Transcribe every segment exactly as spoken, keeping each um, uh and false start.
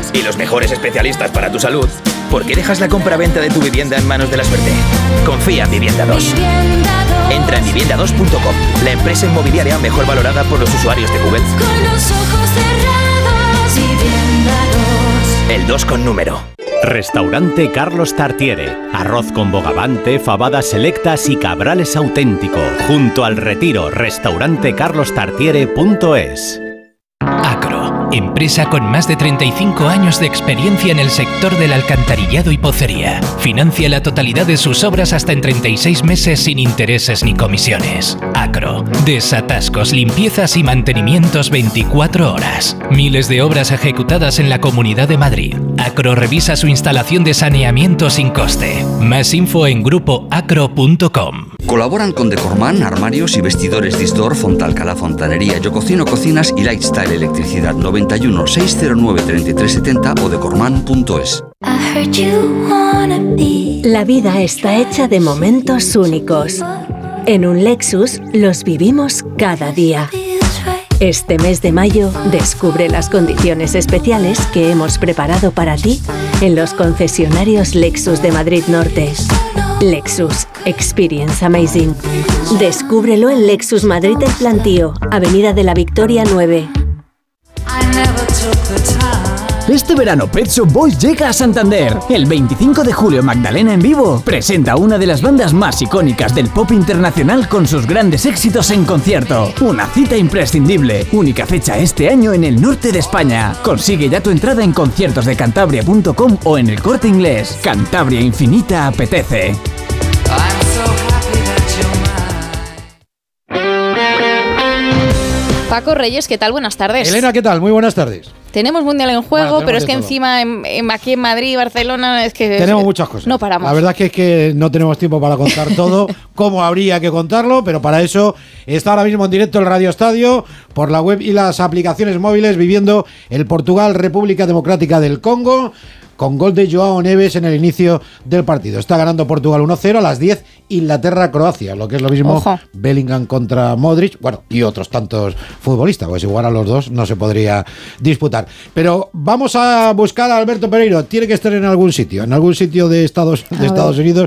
y los mejores especialistas para tu salud, ¿por qué dejas la compra-venta de tu vivienda en manos de la suerte? Confía en Vivienda dos. Entra en vivienda dos punto com, la empresa inmobiliaria mejor valorada por los usuarios de Google. Con los ojos cerrados, Vivienda dos. El dos con número. Restaurante Carlos Tartiere. Arroz con bogavante, fabadas selectas y cabrales auténtico. Junto al Retiro, restaurante carlos tartiere punto es. Acro, empresa con más de treinta y cinco años de experiencia en el sector del alcantarillado y pocería. Financia la totalidad de sus obras hasta en treinta y seis meses sin intereses ni comisiones. Acro, desatascos, limpiezas y mantenimientos veinticuatro horas. Miles de obras ejecutadas en la Comunidad de Madrid. Acro revisa su instalación de saneamiento sin coste. Más info en grupo acro punto com. Colaboran con Decorman, armarios y vestidores Disdor, Fontalcala Fontanería, Yo Cocino Cocinas y Lifestyle Electricidad. Noventa y uno, seiscientos nueve, treinta y tres setenta o decorman punto es. La vida está hecha de momentos únicos. En un Lexus los vivimos cada día. Este mes de mayo descubre las condiciones especiales que hemos preparado para ti en los concesionarios Lexus de Madrid Norte. Lexus Experience Amazing. Descúbrelo en Lexus Madrid El Plantío, Avenida de la Victoria nueve. Este verano Pet Shop Boys llega a Santander. El veinticinco de julio Magdalena en Vivo presenta una de las bandas más icónicas del pop internacional con sus grandes éxitos en concierto. Una cita imprescindible. Única fecha este año en el norte de España. Consigue ya tu entrada en conciertos de cantabria punto com o en El Corte Inglés. Cantabria Infinita apetece. Paco Reyes, ¿qué tal? Buenas tardes. Elena, ¿qué tal? Muy buenas tardes. Tenemos Mundial en juego, bueno, pero es que todo. encima en, en, aquí en Madrid, Barcelona, es que... Tenemos muchas cosas. No paramos. La verdad es que, es que no tenemos tiempo para contar todo, como habría que contarlo, pero para eso está ahora mismo en directo el Radio Estadio, por la web y las aplicaciones móviles, viviendo el Portugal República Democrática del Congo, con gol de Joao Neves en el inicio del partido. Está ganando Portugal uno cero, a las diez Inglaterra-Croacia, lo que es lo mismo. Ojo. Bellingham contra Modric, bueno, y otros tantos futbolistas, pues igual a los dos no se podría disputar. Pero vamos a buscar a Alberto Pereiro, tiene que estar en algún sitio, en algún sitio de Estados, de Estados Unidos,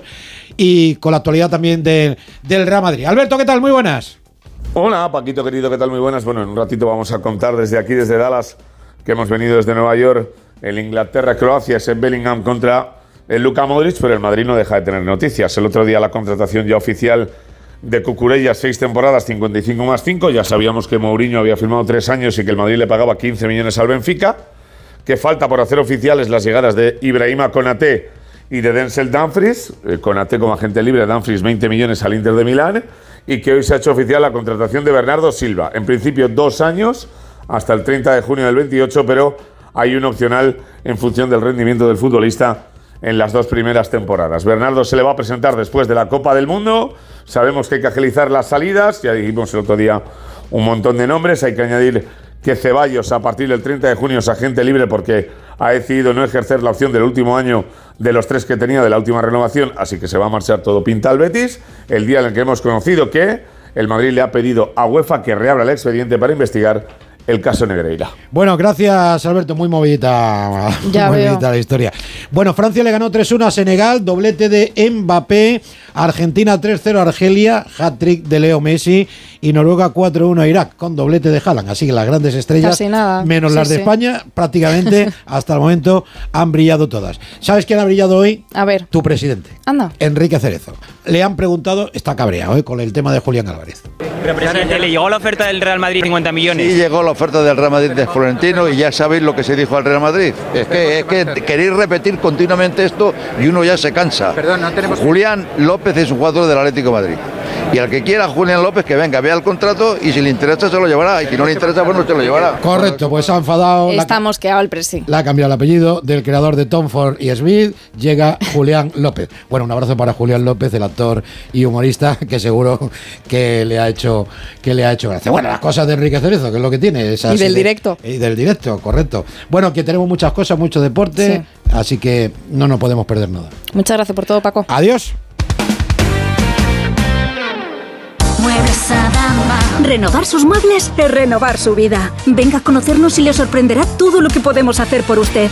y con la actualidad también de, del Real Madrid. Alberto, ¿qué tal? Muy buenas. Hola, Paquito querido, ¿qué tal? Muy buenas. Bueno, en un ratito vamos a contar desde aquí, desde Dallas, que hemos venido desde Nueva York, el Inglaterra-Croacia, ese Bellingham contra el Luka Modric, pero el Madrid no deja de tener noticias. El otro día la contratación ya oficial de Cucurella, seis temporadas, cincuenta y cinco más cinco. Ya sabíamos que Mourinho había firmado tres años y que el Madrid le pagaba quince millones al Benfica. Que falta por hacer oficiales las llegadas de Ibrahima Konaté y de Denzel Dumfries. Eh, Konaté como agente libre, Dumfries veinte millones al Inter de Milán. Y que hoy se ha hecho oficial la contratación de Bernardo Silva. En principio dos años, hasta el treinta de junio del veintiocho, pero hay un opcional en función del rendimiento del futbolista en las dos primeras temporadas. Bernardo se le va a presentar después de la Copa del Mundo. Sabemos que hay que agilizar las salidas. Ya dijimos el otro día un montón de nombres. Hay que añadir que Ceballos a partir del treinta de junio es agente libre porque ha decidido no ejercer la opción del último año de los tres que tenía de la última renovación. Así que se va a marchar todo pinta al Betis. El día en el que hemos conocido que el Madrid le ha pedido a UEFA que reabra el expediente para investigar el caso Negreira. Bueno, gracias Alberto, muy movidita, ya muy veo. movidita la historia. Bueno, Francia le ganó tres uno a Senegal, doblete de Mbappé, Argentina tres cero a Argelia, hat-trick de Leo Messi y Noruega cuatro uno a Irak, con doblete de Haaland. Así que las grandes estrellas, casi nada, menos sí, las de sí. España, prácticamente hasta el momento han brillado todas. ¿Sabes quién ha brillado hoy? A ver. Tu presidente. Anda. Enrique Cerezo. Le han preguntado, está cabreado ¿eh? con el tema de Julián Álvarez. Pero presidente, ¿le llegó la oferta del Real Madrid cincuenta millones? Sí, llegó la oferta del Real Madrid de Florentino y ya sabéis lo que se dijo al Real Madrid. Es que, es que queréis repetir continuamente esto y uno ya se cansa. Perdón, no tenemos... Julián López es un jugador del Atlético de Madrid. Y al que quiera Julián López que venga, vea el contrato y si le interesa se lo llevará. Y si no le interesa, pues no se lo llevará. Correcto, pues ha enfadado. Está mosqueado el presi. Le ha cambiado el apellido del creador de Tom Ford y Smith. Llega Julián López. Bueno, un abrazo para Julián López, el actor y humorista, que seguro que le ha hecho que le ha hecho gracia. Bueno, las cosas de Enrique Cerezo, que es lo que tiene. Y del de, directo. Y del directo, correcto. Bueno, que tenemos muchas cosas, mucho deporte, sí. Así que no nos podemos perder nada. Muchas gracias por todo, Paco. Adiós. Muebles Adama. Renovar sus muebles es renovar su vida. Venga a conocernos y le sorprenderá todo lo que podemos hacer por usted.